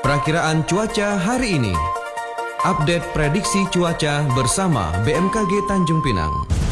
Perakiraan cuaca hari ini. Update prediksi cuaca bersama BMKG Tanjung Pinang.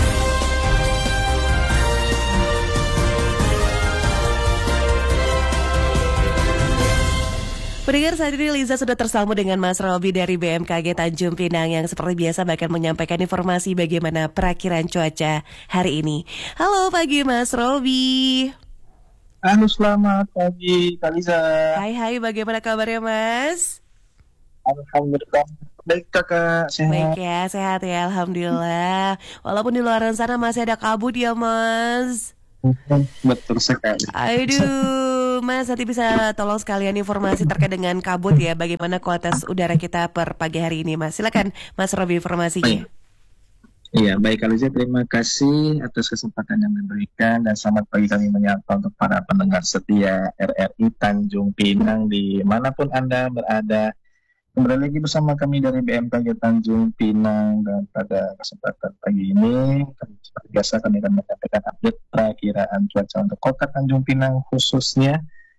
Pendengar, saat ini Liza sudah tersambung dengan Mas Robi dari BMKG Tanjung Pinang yang seperti biasa akan menyampaikan informasi bagaimana perakiraan cuaca hari ini. Halo pagi Mas Robi. Halo, selamat pagi Kak Liza. Hai, bagaimana kabarnya Mas? Alhamdulillah, baik Kakak, sehat. Baik ya, sehat ya, Alhamdulillah. Walaupun di luar sana masih ada kabut ya Mas. Betul sekali. Aduh, Mas, nanti bisa tolong sekalian informasi terkait dengan kabut ya, bagaimana kualitas udara kita per pagi hari ini Mas. Silakan Mas Robi informasinya. Iya, baik Kak Liza, terima kasih atas kesempatan yang diberikan dan selamat pagi kami menyapa untuk para pendengar setia RRI Tanjung Pinang dimanapun Anda berada. Kembali lagi bersama kami dari BMKG Tanjung Pinang dan pada kesempatan pagi ini seperti biasa kami akan menyampaikan update perakiraan cuaca untuk Kota Tanjung Pinang khususnya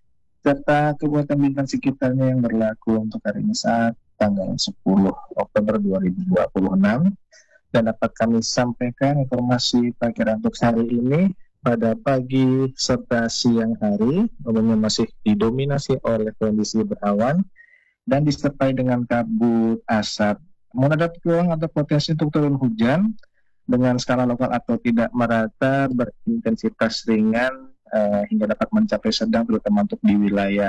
serta Kabupaten Bintan sekitarnya yang berlaku untuk hari ini saat tanggal 10 Oktober 2026. Dan dapat kami sampaikan informasi perakiraan untuk hari ini pada pagi serta siang hari, umumnya masih didominasi oleh kondisi berawan dan disertai dengan kabut asap. Menghadapi peluang atau potensi untuk turun hujan dengan skala lokal atau tidak merata berintensitas ringan hingga dapat mencapai sedang terutama untuk di wilayah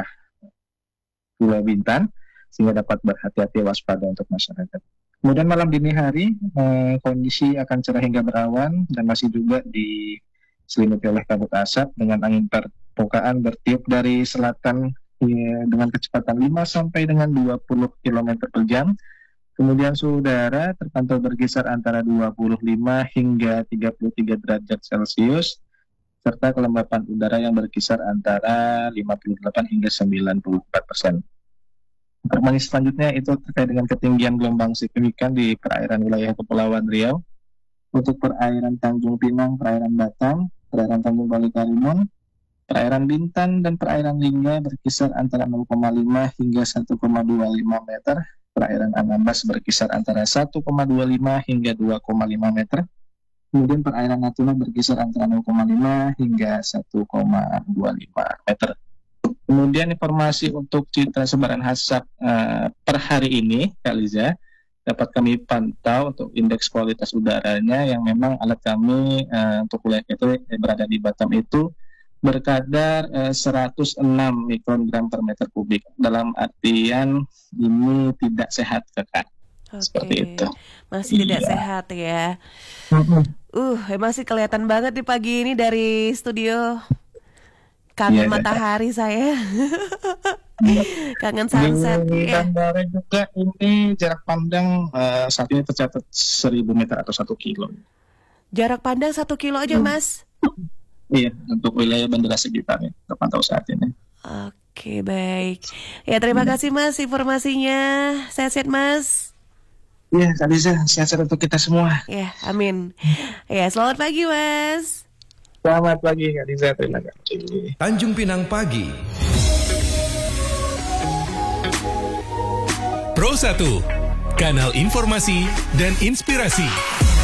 Pulau Bintan, sehingga dapat berhati-hati waspada untuk masyarakat. Kemudian malam dini hari kondisi akan cerah hingga berawan dan masih juga diselimuti oleh kabut asap dengan angin permukaan bertiup dari selatan dengan kecepatan 5 sampai dengan 20 km per jam. Kemudian suhu udara terpantau berkisar antara 25 hingga 33 derajat Celcius serta kelembapan udara yang berkisar antara 58 hingga 94%. Informasi selanjutnya itu terkait dengan ketinggian gelombang signifikan di perairan wilayah Kepulauan Riau. Untuk perairan Tanjung Pinang, perairan Batam, perairan Tanjung Balai Karimun, perairan Bintan, dan perairan Lingga berkisar antara 0,5 hingga 1,25 meter. Perairan Anambas berkisar antara 1,25 hingga 2,5 meter. Kemudian perairan Natuna berkisar antara 0,5 hingga 1,25 meter. Kemudian informasi untuk citra sebaran asap per hari ini, Kak Liza, dapat kami pantau untuk indeks kualitas udaranya yang memang alat kami untuk wilayah itu berada di Batam itu berkadar 106 mikrogram per meter kubik. Dalam artian ini tidak sehat, Kakak. Seperti itu. Masih tidak sehat ya. Masih kelihatan banget di pagi ini dari studio. Kangen matahari saya. Kangen sunset. Bandara juga ini jarak pandang saat ini tercatat 1000 meter atau 1 kilo. Jarak pandang 1 kilo aja Mas? Iya, untuk wilayah bandara sekitarnya terpantau saat ini. Oke, baik. Ya, terima kasih Mas informasinya. Sehat-sehat Mas. Iya, Kak Liza, sehat-sehat untuk kita semua. Ya, amin. Ya, selamat pagi Mas. Selamat pagi Kak Liza, terima kasih. Tanjung Pinang Pagi. Pro 1, kanal informasi dan inspirasi.